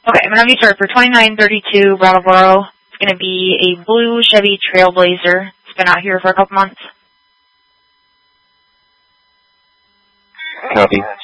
Okay, I'm going to have you start for 2932 Brattleboro. It's going to be a blue Chevy Trailblazer. It's been out here for a couple months. Copy.